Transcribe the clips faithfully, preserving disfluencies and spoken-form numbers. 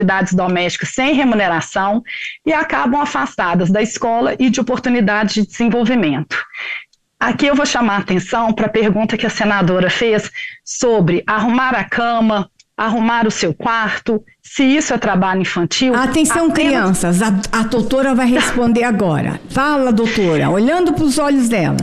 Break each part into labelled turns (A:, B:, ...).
A: atividades domésticas sem remuneração e acabam afastadas da escola e de oportunidades de desenvolvimento. Aqui eu vou chamar a atenção para a pergunta que a senadora fez sobre arrumar a cama, arrumar o seu quarto, se isso é trabalho infantil.
B: Atenção, apenas... crianças, a, a doutora vai responder agora. Fala, doutora, olhando para os olhos dela.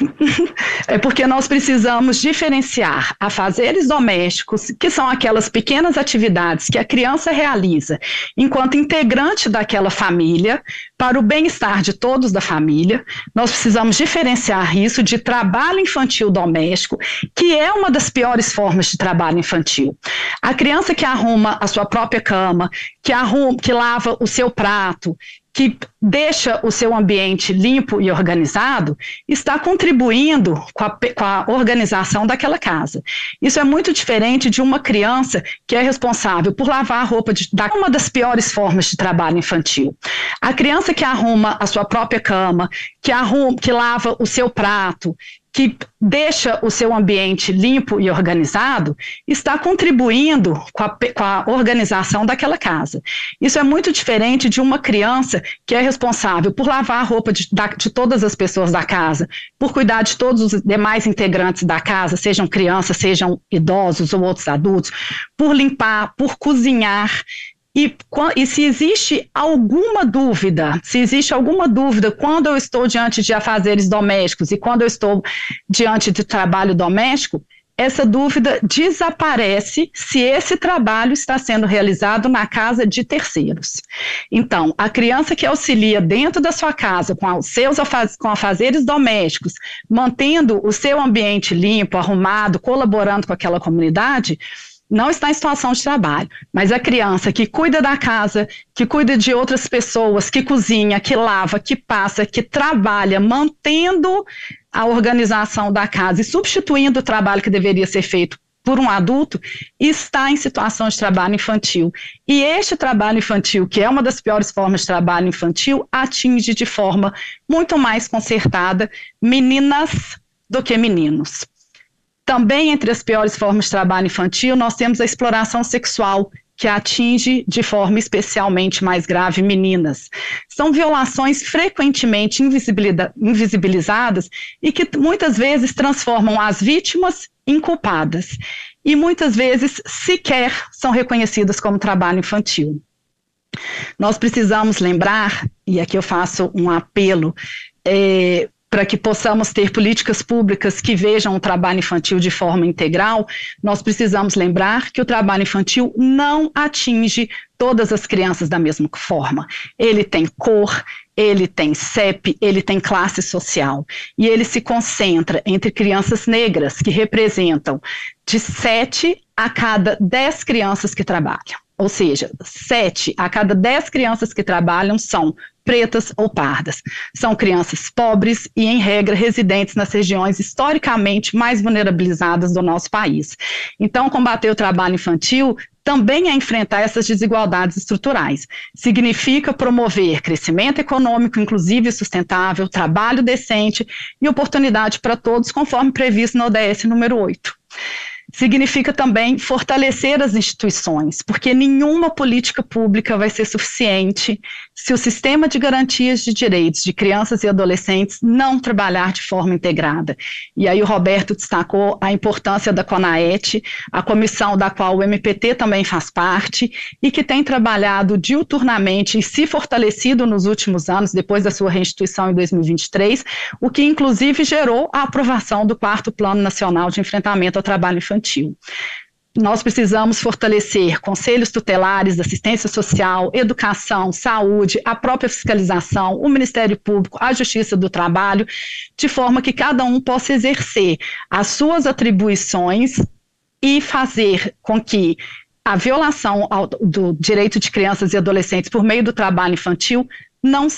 A: É porque nós precisamos diferenciar afazeres domésticos, que são aquelas pequenas atividades que a criança realiza enquanto integrante daquela família, para o bem-estar de todos da família. Nós precisamos diferenciar isso de trabalho infantil doméstico, que é uma das piores formas de trabalho infantil. A criança que arruma a sua própria cama, que, arruma, que lava o seu prato, que deixa o seu ambiente limpo e organizado, está contribuindo com a, com a organização daquela casa. Isso é muito diferente de uma criança que é responsável por lavar a roupa, de, da, uma das piores formas de trabalho infantil. A criança que arruma a sua própria cama, que, arruma, que lava o seu prato, que deixa o seu ambiente limpo e organizado, está contribuindo com a, com a organização daquela casa. Isso é muito diferente de uma criança que é responsável por lavar a roupa de, da, de todas as pessoas da casa, por cuidar de todos os demais integrantes da casa, sejam crianças, sejam idosos ou outros adultos, por limpar, por cozinhar. E, e se existe alguma dúvida, se existe alguma dúvida quando eu estou diante de afazeres domésticos e quando eu estou diante de trabalho doméstico, essa dúvida desaparece se esse trabalho está sendo realizado na casa de terceiros. Então, a criança que auxilia dentro da sua casa com os seus afaz, com afazeres domésticos, mantendo o seu ambiente limpo, arrumado, colaborando com aquela comunidade, não está em situação de trabalho, mas a criança que cuida da casa, que cuida de outras pessoas, que cozinha, que lava, que passa, que trabalha, mantendo a organização da casa e substituindo o trabalho que deveria ser feito por um adulto, está em situação de trabalho infantil. E este trabalho infantil, que é uma das piores formas de trabalho infantil, atinge de forma muito mais concertada meninas do que meninos. Também entre as piores formas de trabalho infantil, nós temos a exploração sexual, que atinge de forma especialmente mais grave meninas. São violações frequentemente invisibilizadas e que muitas vezes transformam as vítimas em culpadas e muitas vezes sequer são reconhecidas como trabalho infantil. Nós precisamos lembrar, e aqui eu faço um apelo, é, para que possamos ter políticas públicas que vejam o trabalho infantil de forma integral, nós precisamos lembrar que o trabalho infantil não atinge todas as crianças da mesma forma. Ele tem cor, ele tem C E P, ele tem classe social, e ele se concentra entre crianças negras, que representam de sete a cada dez crianças que trabalham. Ou seja, sete a cada dez crianças que trabalham são pretas ou pardas. São crianças pobres e, em regra, residentes nas regiões historicamente mais vulnerabilizadas do nosso país. Então, combater o trabalho infantil também é enfrentar essas desigualdades estruturais. Significa promover crescimento econômico, inclusive e sustentável, trabalho decente e oportunidade para todos, conforme previsto no O D S número oito. Significa também fortalecer as instituições, porque nenhuma política pública vai ser suficiente se o sistema de garantias de direitos de crianças e adolescentes não trabalhar de forma integrada. E aí o Roberto destacou a importância da CONAET, a comissão da qual o M P T também faz parte, e que tem trabalhado diuturnamente e se fortalecido nos últimos anos, depois da sua reinstituição em dois mil e vinte e três, o que inclusive gerou a aprovação do quarto Plano Nacional de Enfrentamento ao Trabalho Infantil. Nós precisamos fortalecer conselhos tutelares da assistência social, educação, saúde, a própria fiscalização, o Ministério Público, a Justiça do Trabalho, de forma que cada um possa exercer as suas atribuições e fazer com que a violação ao, do direito de crianças e adolescentes por meio do trabalho infantil não